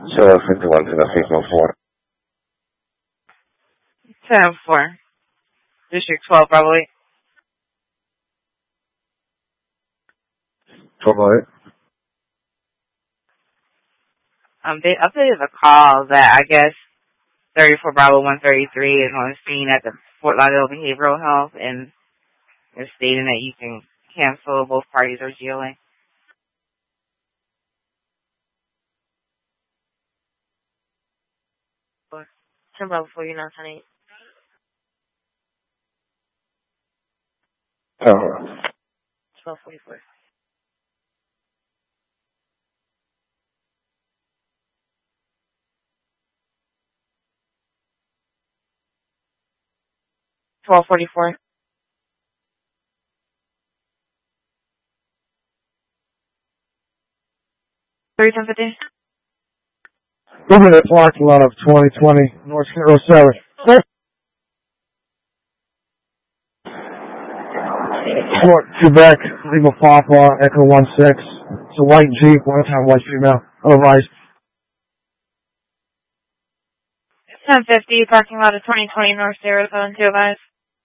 Sierra 51 to the signal 4. 10-4. District 12, probably. 1208. They updated the call that I guess 34 Bravo 133 is on the scene at the Fort Lauderdale Behavioral Health, and they're stating that you can cancel. Both parties are GLA. Bravo 4, you're not 10-8. 1244. $12.44. 31050. Moving at parking lot of 2020 North Hero 7. Fort Quebec, Lima Papa, Echo 16. It's a white Jeep, one-time white female. Otherwise, 1050, parking lot of 2020 North Sarah 725.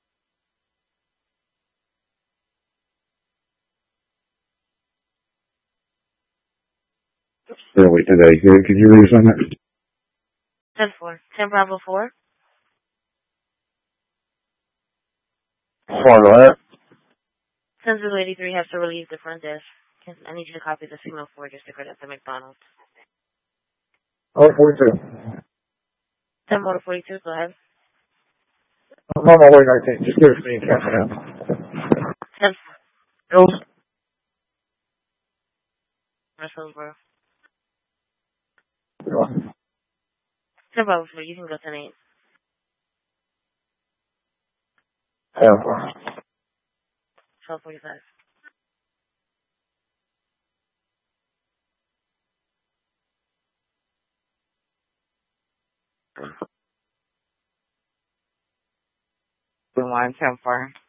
Wait, today. Could you read us on that? 10-4. 10 Bravo 4. 4 Sensor 83 has to relieve the front desk. I need you to copy the signal 4 just to credit the McDonald's. 42. 10 Motor 42, go ahead. No, wait, 19. Just give it to me. 10 Hills. Hillsborough. 10 Bravo 4, you can go 10-8. 1245. Line 10-4.